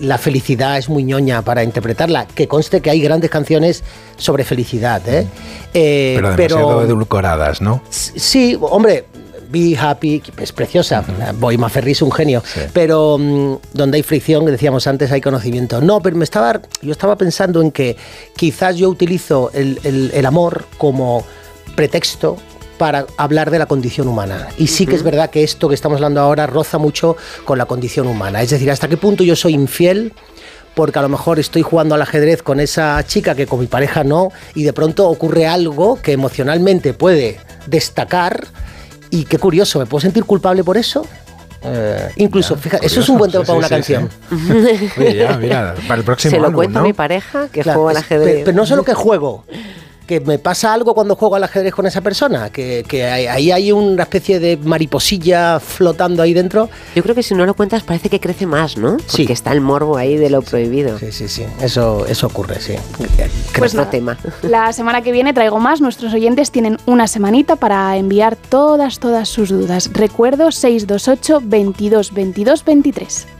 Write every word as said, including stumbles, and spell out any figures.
la felicidad es muy ñoña para interpretarla. Que conste que hay grandes canciones sobre felicidad, ¿eh? Eh, pero demasiado pero, edulcoradas, ¿no? Sí, hombre... Be Happy, es preciosa. Uh-huh. Boy Maferri es un genio. Sí. Pero um, donde hay fricción, que decíamos antes, hay conocimiento. No, pero me estaba, yo estaba pensando en que quizás yo utilizo el, el, el amor como pretexto para hablar de la condición humana. Y sí que es verdad que esto que estamos hablando ahora roza mucho con la condición humana. Es decir, hasta qué punto yo soy infiel porque a lo mejor estoy jugando al ajedrez con esa chica que con mi pareja no, y de pronto ocurre algo que emocionalmente puede destacar. Y qué curioso, ¿me puedo sentir culpable por eso? Eh, Incluso, ya, fíjate, curioso, eso es un buen tema sí, para una sí, canción. Sí. Oye, ya, mira, para el próximo Se lo álbum, cuento ¿no? a mi pareja que claro, juego al ajedrez. Pero, pero no solo que juego, que me pasa algo cuando juego al ajedrez con esa persona, que, que ahí hay una especie de mariposilla flotando ahí dentro. Yo creo que si no lo cuentas parece que crece más, ¿no? Porque sí. está el morbo ahí de lo prohibido. Sí, sí, sí, eso, eso ocurre, sí. Pues otro tema. La semana que viene traigo más. Nuestros oyentes tienen una semanita para enviar todas, todas sus dudas. Recuerdo seis dos ocho, veintidós, veintidós, veintitrés.